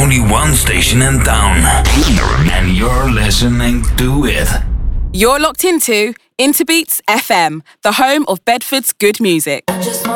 only one station in town, and you're listening to it. You're locked into Interbeats FM, the home of Bedford's good music.